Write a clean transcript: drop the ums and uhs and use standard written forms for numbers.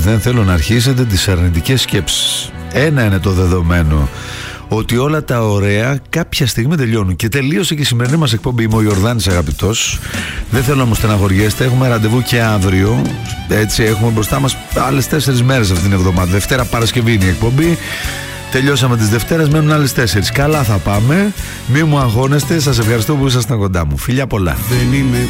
δεν θέλω να αρχίσετε τις αρνητικές σκέψεις. Ένα είναι το δεδομένο, ότι όλα τα ωραία κάποια στιγμή τελειώνουν. Και τελείωσε και η σημερινή μας εκπομπή. Είμαι ο Ιορδάνης αγαπητός. Δεν θέλω να μου στεναχωριέστε. Έχουμε ραντεβού και αύριο. Έτσι, έχουμε μπροστά μας άλλες 4 μέρες αυτήν την εβδομάδα. Δευτέρα, Παρασκευή είναι η εκπομπή. Τελειώσαμε τις Δευτέρες, μένουν άλλες 4. Καλά θα πάμε. Μη μου αγχώνεστε. Σας ευχαριστώ που ήσασταν κοντά μου. Φιλιά πολλά. Δεν είμαι